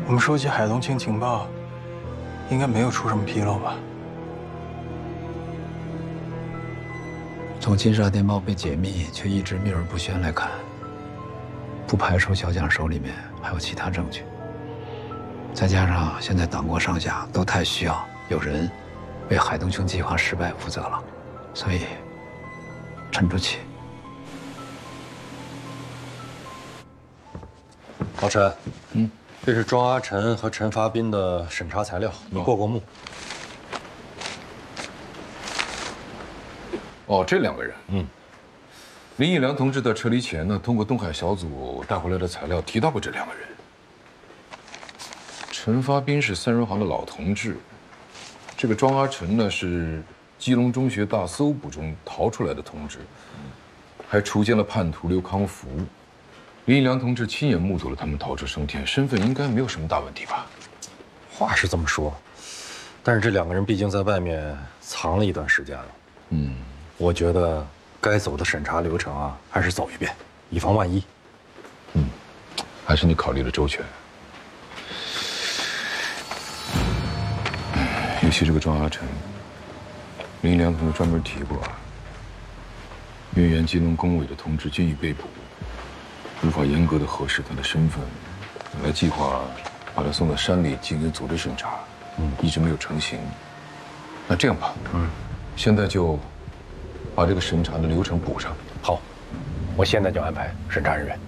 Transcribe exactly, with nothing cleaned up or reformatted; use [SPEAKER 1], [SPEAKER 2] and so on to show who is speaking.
[SPEAKER 1] 我们收集海东青情报，应该没有出什么纰漏吧？
[SPEAKER 2] 从金沙电报被解密却一直秘而不宣来看，不排除小蒋手里面还有其他证据。再加上现在党国上下都太需要有人为海东兄计划失败负责了，所以沉住气。
[SPEAKER 3] 老陈，
[SPEAKER 2] 嗯，
[SPEAKER 3] 这是庄阿晨和陈发斌的审查材料，你过过目。
[SPEAKER 4] 哦，这两个人，
[SPEAKER 3] 嗯，
[SPEAKER 4] 林义良同志在撤离前呢，通过东海小组带回来的材料提到过这两个人。陈发斌是三人行的老同志，这个庄阿晨呢是基隆中学大搜捕中逃出来的同志，还除奸了叛徒刘康福。林义良同志亲眼目睹了他们逃出升天，身份应该没有什么大问题吧？
[SPEAKER 3] 话是这么说，但是这两个人毕竟在外面藏了一段时间了。
[SPEAKER 4] 嗯，
[SPEAKER 3] 我觉得该走的审查流程啊，还是走一遍，以防万一。
[SPEAKER 4] 嗯，还是你考虑的周全。尤其这个庄阿晨，林义良同志专门提过，原原基隆工委的同志均已被捕，无法严格的核实他的身份，本来计划把他送到山里进行组织审查，嗯，一直没有成型。那这样吧，嗯，现在就把这个审查的流程补上。
[SPEAKER 3] 好，我现在就安排审查人员。